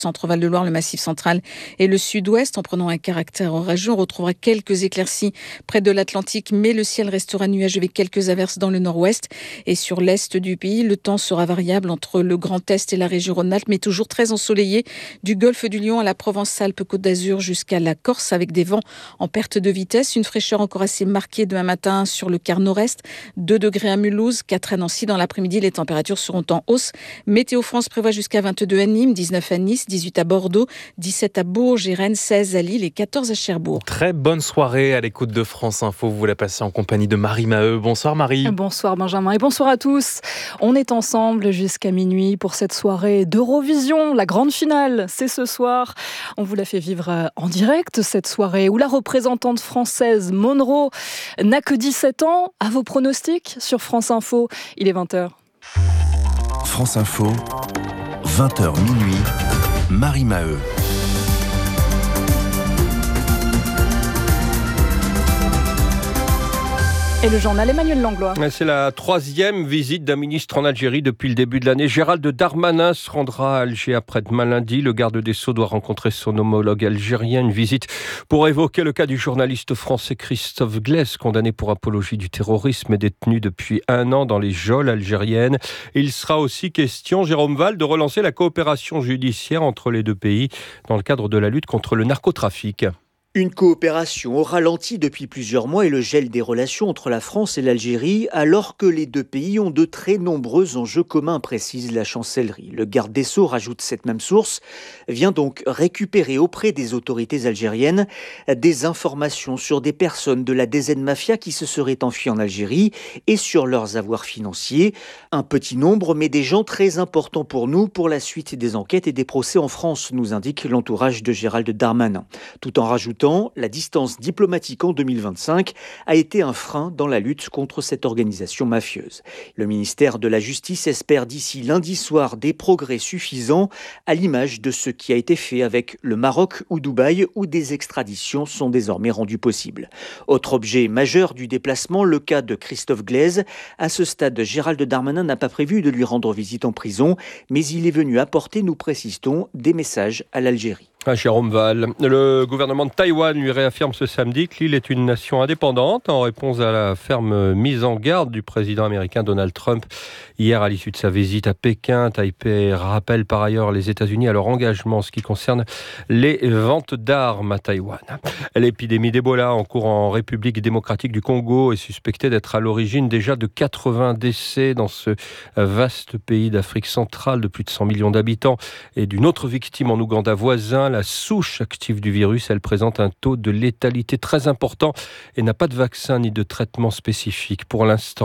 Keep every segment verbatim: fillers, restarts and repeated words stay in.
Centre-Val de Loire, le Massif central et le Sud-Ouest. En prenant un caractère orageux, on retrouvera quelques éclaircies près de l'Atlantique, mais le ciel restera nuageux avec quelques averses dans le nord-ouest. Et sur l'est du pays, le temps sera variable entre le Grand Est et la région Rhône-Alpes, mais toujours très ensoleillé, du golfe du Lion à la Provence-Alpes-Côte d'Azur jusqu'à la Corse, avec des vents en perte de vitesse. Une fraîcheur encore assez marquée demain matin sur le quart nord-est, deux degrés à Mulhouse, quatre à Nancy. Dans l'après-midi, les températures seront en hausse. Météo France prévoit jusqu'à vingt-deux à Nîmes, dix-neuf à Nice, dix-huit à Bordeaux, dix-sept à Bourges et Rennes, seize à Lille et quatorze à Cherbourg. Très bonne soirée à l'écoute de France Info. Vous la passez en compagnie de Marie Maheu. Bonsoir Marie. Bonsoir Benjamin et bonsoir à tous. On est ensemble jusqu'à minuit pour cette soirée d'Eurovision. La grande finale, c'est ce soir. On vous l'a fait vivre en direct, cette soirée où la représentante française Monroe n'a que dix-sept ans. À vos pronostics sur France Info. Il est vingt heures. France Info, vingt heures minuit. Marie Maheu. Et le journal Emmanuel Langlois. C'est la troisième visite d'un ministre en Algérie depuis le début de l'année. Gérald Darmanin se rendra à Alger après-demain lundi. Le garde des Sceaux doit rencontrer son homologue algérien. Une visite pour évoquer le cas du journaliste français Christophe Glaise, condamné pour apologie du terrorisme et détenu depuis un an dans les geôles algériennes. Il sera aussi question, Jérôme Valls, de relancer la coopération judiciaire entre les deux pays dans le cadre de la lutte contre le narcotrafic. Une coopération au ralenti depuis plusieurs mois et le gel des relations entre la France et l'Algérie, alors que les deux pays ont de très nombreux enjeux communs, précise la chancellerie. Le garde des Sceaux, rajoute cette même source, vient donc récupérer auprès des autorités algériennes des informations sur des personnes de la D Z Mafia qui se seraient enfuies en Algérie et sur leurs avoirs financiers. Un petit nombre, mais des gens très importants pour nous, pour la suite des enquêtes et des procès en France, nous indique l'entourage de Gérald Darmanin. Tout en rajoutant la distance diplomatique en deux mille vingt-cinq a été un frein dans la lutte contre cette organisation mafieuse. Le ministère de la Justice espère d'ici lundi soir des progrès suffisants à l'image de ce qui a été fait avec le Maroc ou Dubaï où des extraditions sont désormais rendues possibles. Autre objet majeur du déplacement, le cas de Christophe Glaise. À ce stade, Gérald Darmanin n'a pas prévu de lui rendre visite en prison, mais il est venu apporter, nous précisons, des messages à l'Algérie. À Jérôme Valls. Le gouvernement de Taïwan lui réaffirme ce samedi que l'île est une nation indépendante en réponse à la ferme mise en garde du président américain Donald Trump hier à l'issue de sa visite à Pékin. Taipei rappelle par ailleurs les États-Unis à leur engagement en ce qui concerne les ventes d'armes à Taïwan. L'épidémie d'Ebola en cours en République démocratique du Congo est suspectée d'être à l'origine déjà de quatre-vingts décès dans ce vaste pays d'Afrique centrale de plus de cent millions d'habitants et d'une autre victime en Ouganda voisin. La souche active du virus, elle présente un taux de létalité très important et n'a pas de vaccin ni de traitement spécifique pour l'instant.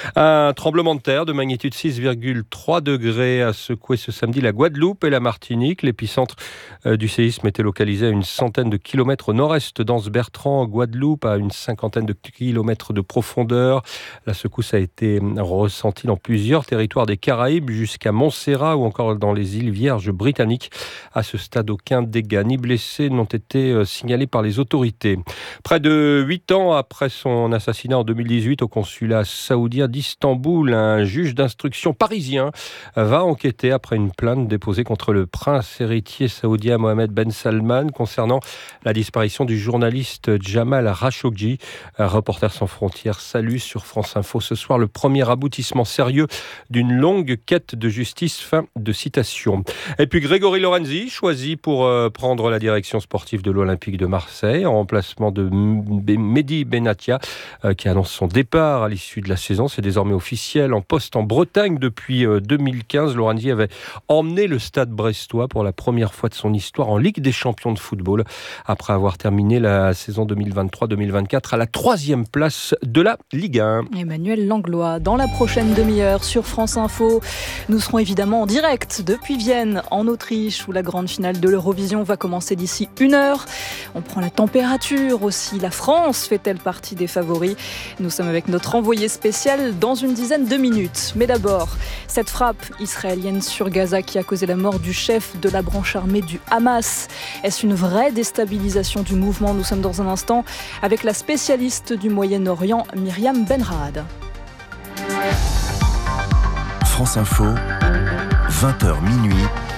Un tremblement de terre de magnitude six virgule trois degrés a secoué ce samedi la Guadeloupe et la Martinique. L'épicentre du séisme était localisé à une centaine de kilomètres au nord-est d'Anse-Bertrand, Guadeloupe, à une cinquantaine de kilomètres de profondeur. La secousse a été ressentie dans plusieurs territoires des Caraïbes jusqu'à Montserrat ou encore dans les îles Vierges britanniques. À ce stade, aucun dégâts ni blessés n'ont été signalés par les autorités. Près de huit ans après son assassinat en deux mille dix-huit au consulat saoudien d'Istanbul, un juge d'instruction parisien va enquêter après une plainte déposée contre le prince héritier saoudien Mohammed Ben Salman concernant la disparition du journaliste Jamal Khashoggi. Reporters sans frontières salue sur France Info ce soir le premier aboutissement sérieux d'une longue quête de justice. Fin de citation. Et puis Grégory Lorenzi, choisi pour euh, prendre la direction sportive de l'Olympique de Marseille en remplacement de Mehdi Benatia euh, qui annonce son départ à l'issue de la saison. C'est désormais officiel. En poste en Bretagne depuis euh, deux mille quinze, Lorenzi avait emmené le Stade brestois pour la première fois de son histoire en Ligue des champions de football après avoir terminé la saison deux mille vingt-trois deux mille vingt-quatre à la troisième place de la Ligue un. Emmanuel Langlois, dans la prochaine demi-heure sur France Info, nous serons évidemment en direct depuis Vienne en Autriche où la grande finale de l'Eurovision va commencer d'ici une heure. On prend la température aussi. La France fait-elle partie des favoris? Nous sommes avec notre envoyé spécial dans une dizaine de minutes. Mais d'abord, cette frappe israélienne sur Gaza qui a causé la mort du chef de la branche armée du Hamas. Est-ce une vraie déstabilisation du mouvement? Nous sommes dans un instant avec la spécialiste du Moyen-Orient, Myriam Benrahad. France Info, vingt heures minuit.